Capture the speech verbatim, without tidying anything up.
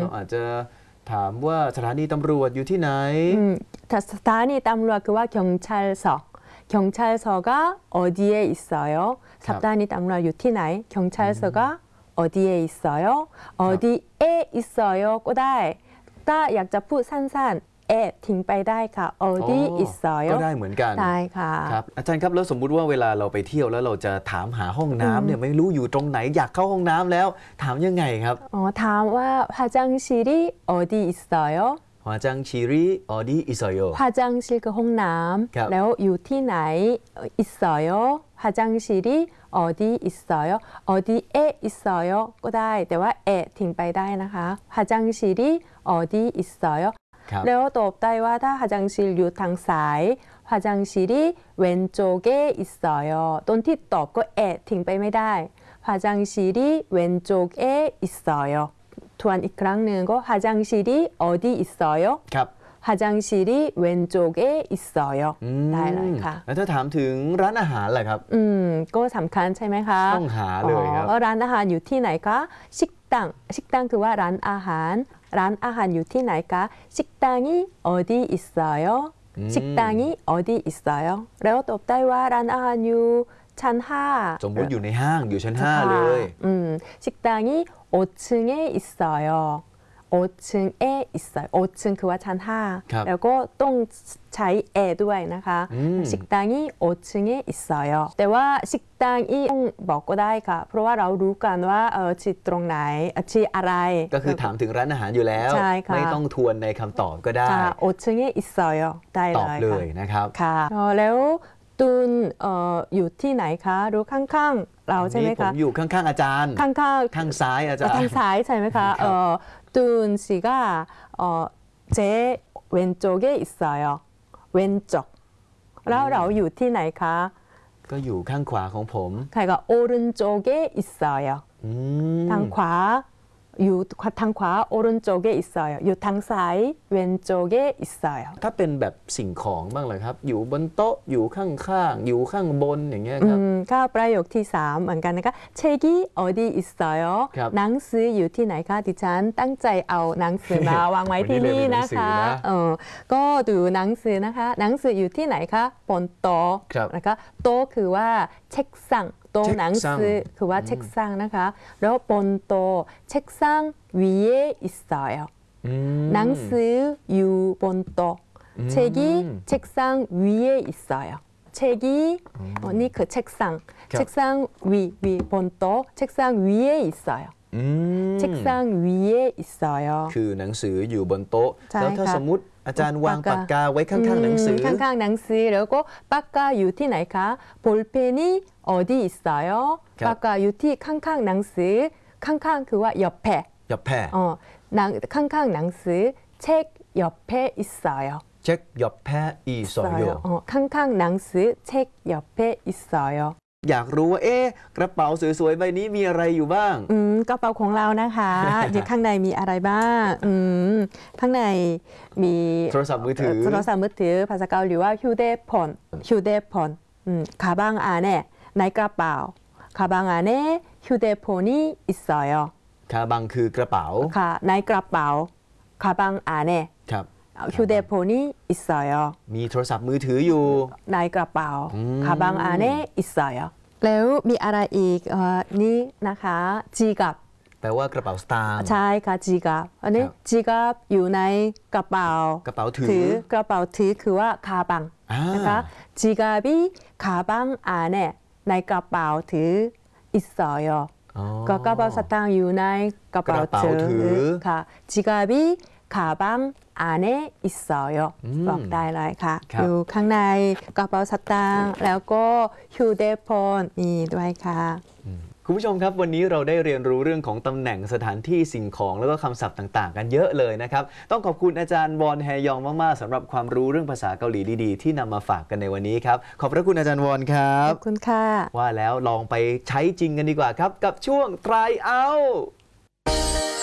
เราอาจจะถามว่าสถานีตำรวจอยู่ที่ไหนสถานีตำรวจคือว่า경찰서경찰서가 어디에 있어요?สถานีตำรวจอยู่ที่ไหน경찰서가 어디에 있어요? 어디에 있어요? ก็ได้ถ้าอยากจะพูดสั้นๆเอทิ้งไปได้ค่ะ어디 있어요? ก็ได้เหมือนกันได้ค่ะครับอาจารย์ครับแล้วสมมุติว่าเวลาเราไปเที่ยวแล้วเราจะถามหาห้องน้ำเนี่ยไม่รู้อยู่ตรงไหนอยากเข้าห้องน้ำแล้วถามยังไงครับอ๋อถามว่า화장실이 어디 있어요? 화장실이 어디 있어요? 화장실คือห้องน้ำแล้วอยู่ที่ไหน있어요? 화장실이 어디 있어요? 어디에 있어요? ก็ได้แต่ว่าเอทิ้งไปได้นะคะ 화장실이 어디 있어요? แล้วตอบได้ว่าถ้า화장실อยู่ทางซ้าย화장실이 왼쪽에 있어요 ตอนที่ตอบก็เอทิ้งไปไม่ได้ 화장실이 왼쪽에 있어요 ทวนอีกครั้งหนึ่งก็화장실이 어디 있어요? ครับ 화장실이 왼쪽에 있어요 ได้เลยค่ะแล้วถ้าถามถึงร้านอาหารล่ะครับอืมก็สำคัญใช่ไหมคะต้องหาเลยครับร้านอาหารอยู่ที่ไหนคะ식당 식당คือว่าร้านอาหารร้านอาหารอยู่ที่ไหนคะ식당이 어디 있어요? 식당이 어디 있어요? แล้วตอบได้ว่าร้านอาหารอยู่ชั้นห้าสมมติอยู่ในห้างอยู่ชั้นห้าเลยอืม식당이 오 층에 있어요. 오 층에 있어요. 오 층คือว่าชั้นห้าแล้วก็ต้องใช้เอด้วยนะคะ식당이 오 층에 있어요. แต่ว่า식당이ต้องบอกก็ได้ค่ะเพราะว่าเรารู้กันว่าเออที่ตรงไหนที่อะไรก็คือถามถึงร้านอาหารอยู่แล้วไม่ต้องทวนในคำตอบก็ได้ 오 층에 있어요. ได้เลยตอบเลยนะครับค่ะแล้วตุนเอ่ออยู่ที่ไหนคะรู้ข้างๆเราใช่ไหมคะผมอยู่ข้างๆอาจารย์ข้างๆข้างซ้ายอาจารย์ทางซ้ายใช่ไหมคะเอ่อตุน씨가เอ่อ제 왼쪽에 있어요 왼쪽แล้วเราอยู่ที่ไหนคะก็อยู่ข้างขวาของผมใครก็오른쪽에 있어요ทางขวาอยู่ทางขวา오른쪽에 있어요อยู่ทางซ้าย왼쪽에 있어요 ถ้าเป็นแบบสิ่งของบ้างเลยครับอยู่บนโต๊ะอยู่ข้างๆอยู่ข้างบนอย่างเงี้ยครับก็ประโยคที่สามเหมือนกันนะคะ책이 어디 있어요 หนังสืออยู่ที่ไหนคะดิฉันตั้งใจเอาหนังสือมาวางไว้ที่นี่นะคะเออก็ดูหนังสือนะคะหนังสืออยู่ที่ไหนคะบนโต๊ะนะคะโต๊ะคือว่า책상โต๊ะหนังสือคือว่า책상นะคะแล้วบนโต๊ะ책상 위에 있어요.หนังสืออยู่บนโต๊ะ책이 책상 위에 있어요. 책이 어, นี่คือ책상 책상 위, 위,บนโต๊ะ책상 위에 있어요. 책상 위에 있어요. คือหนังสืออยู่บนโต๊ะแล้วถ้าสมมุติอาจารย์วางปากกาไว้ข้างๆหนังสือข้างๆหนังสือแล้วก็ปากกาอยู่ที่ไหนคะ볼펜이 어디 있어요? ปากกาอยู่ที่ข้างๆหนังสือข้างๆคือว่า옆에 옆에 어, 낭, 칸칸 낭스 책 옆에 있어요. 책 옆에 있어요. 어, 칸칸 낭스 책 옆에 있어요. อยากรู้ว่าเอ๊ะกระเป๋าสวยๆใบนี้มีอะไรอยู่บ้างอืมกระเป๋าของเรานะคะอยู่ข้างในมีอะไรบ้างอืมข้างในมีโทรศัพท์มือถือโทรศัพท์มือถือภาษาเกาหลีว่า휴대폰 휴대폰อืม가방 안에ในกระเป๋า가방 안에 휴대폰이 있어요. คาบังคือกระเป๋าค่ะในกระเป๋า가방 안에 ครับ 휴대폰이 있어요. มีโทรศัพท์มือถืออยู่ในกระเป๋า가방 안에 있어요. แล้วมีอะไรอีกนี่นะคะ지갑 แปลว่ากระเป๋าสตางค์ใช่ค่ะ지갑อันนี้지갑อยู่ในกระเป๋ากระเป๋าถือกระเป๋าถือคือว่า가방นะคะ지갑이 가방 안에ในกระเป๋าถือ있어요.ก็กระเป๋าสตางค์อยู่ในกระเป๋าถือค่ะ지갑이 가방 안에 있어요. บอกได้เลยค่ะอยู่ข้างในกระเป๋าสตางค์แล้วก็휴대폰มีด้วยค่ะคุณผู้ชมครับวันนี้เราได้เรียนรู้เรื่องของตำแหน่งสถานที่สิ่งของแล้วก็คำศัพท์ต่างๆกันเยอะเลยนะครับต้องขอบคุณอาจารย์วอนแฮยองมากๆสำหรับความรู้เรื่องภาษาเกาหลีดีๆที่นำมาฝากกันในวันนี้ครับขอบพระคุณอาจารย์วอนครับขอบคุณค่ะว่าแล้วลองไปใช้จริงกันดีกว่าครับกับช่วง Try Out